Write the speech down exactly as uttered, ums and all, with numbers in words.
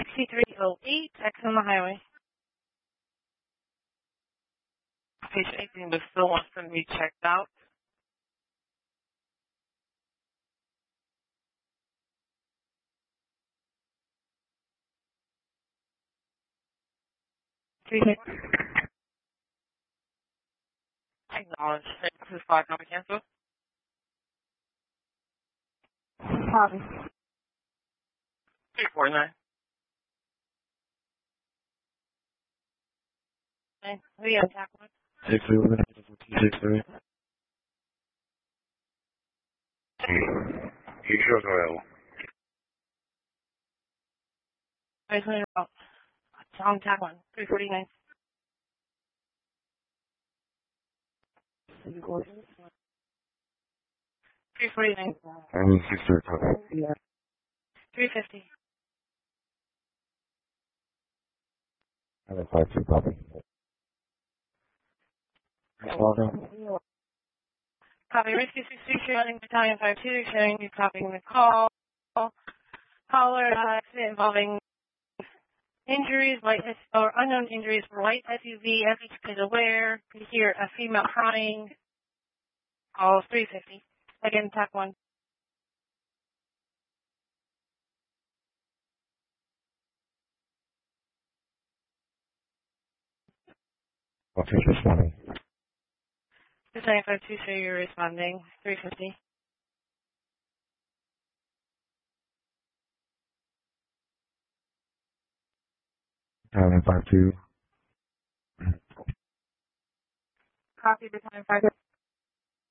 sixty-three oh eight, X on the highway. Patient eighteen but still wants them to be checked out. Three Acknowledge. This is five copy cancel. Copy. three forty-nine. Okay. We have attack one. six three one six three. He shows oil. I just went out. Wrong attack one. three forty-nine. three forty-nine. And six three copy. three fifty. I have five two copy. Welcome. Copy. Rescue six three showing battalion five two, showing you copying the call. Caller uh, accident involving injuries, light or unknown injuries for light S U V. F H is aware. Could hear a female crying. Call three fifty. Again, attack one. What's your responding? Battalion five two, show you're responding. three fifty. Battalion five two. Copy, battalion five